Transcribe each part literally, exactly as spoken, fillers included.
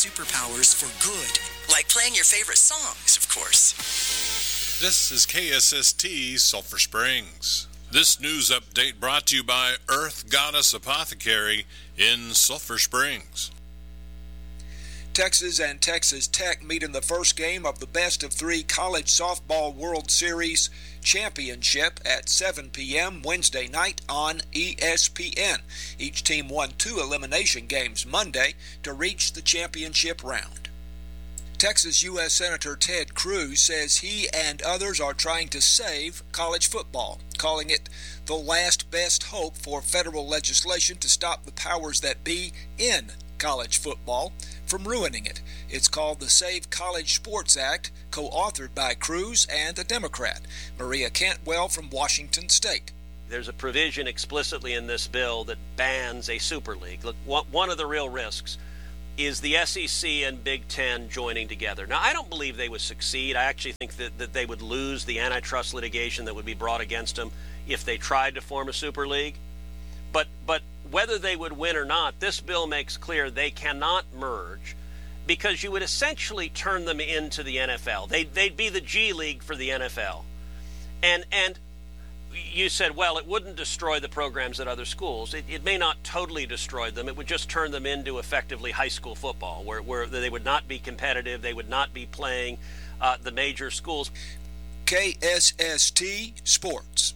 superpowers for good. Like playing your favorite songs, of course. This is K S S T Sulphur Springs. This news update brought to you by Earth Goddess Apothecary in Sulphur Springs. Texas and Texas Tech meet in the first game of the best of three College Softball World Series Championship at seven p.m. Wednesday night on E S P N. Each team won two elimination games Monday to reach the championship round. Texas U S Senator Ted Cruz says he and others are trying to save college football, calling it the last best hope for federal legislation to stop the powers that be in college football from ruining it. It's called the Save College Sports Act, co-authored by Cruz and a Democrat, Maria Cantwell from Washington State. There's a provision explicitly in this bill that bans a super league. Look, one of the real risks is the S E C and Big Ten joining together. Now, I don't believe they would succeed. I actually think that, that they would lose the antitrust litigation that would be brought against them if they tried to form a super league. But but whether they would win or not, this bill makes clear they cannot merge, because you would essentially turn them into the N F L. They, they'd be the G League for the N F L. And and you said, well, it wouldn't destroy the programs at other schools. It, it may not totally destroy them. It would just turn them into effectively high school football, where, where they would not be competitive. They would not be playing uh, the major schools. K S S T Sports.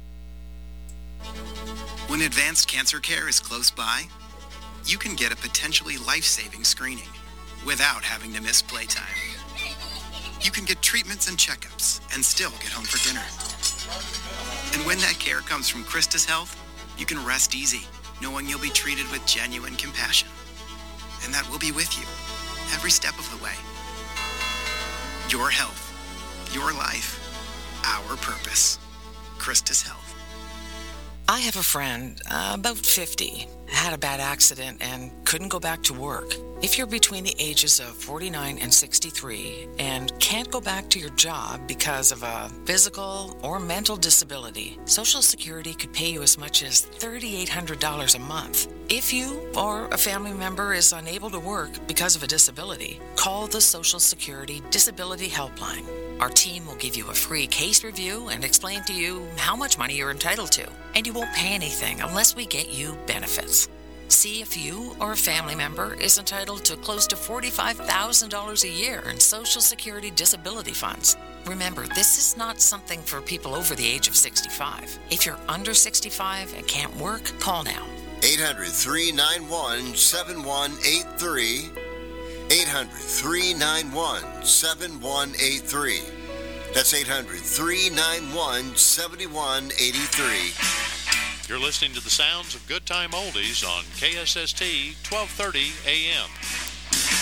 When advanced cancer care is close by, you can get a potentially life-saving screening without having to miss playtime. You can get treatments and checkups and still get home for dinner. And when that care comes from Christus Health, you can rest easy, knowing you'll be treated with genuine compassion. And that we'll be with you every step of the way. Your health, your life, our purpose. Christus Health. I have a friend, uh, about fifty, had a bad accident and couldn't go back to work. If you're between the ages of forty-nine and sixty-three and can't go back to your job because of a physical or mental disability, Social Security could pay you as much as three thousand eight hundred dollars a month. If you or a family member is unable to work because of a disability, call the Social Security Disability Helpline. Our team will give you a free case review and explain to you how much money you're entitled to. And you won't pay anything unless we get you benefits. See if you or a family member is entitled to close to forty-five thousand dollars a year in Social Security disability funds. Remember, this is not something for people over the age of sixty-five. If you're under sixty-five and can't work, call now. eight hundred, three nine one, seven one eight three. eight hundred, three nine one, seven one eight three. That's eight hundred, three nine one, seven one eight three. You're listening to the sounds of Good Time Oldies on K S S T twelve thirty A M.